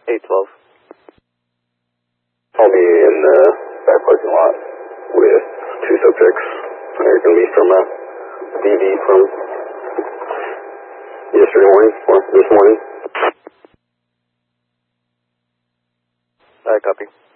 812. Call me in the back parking lot with two subjects. They're going to be from DV from yesterday morning or this morning. Copy.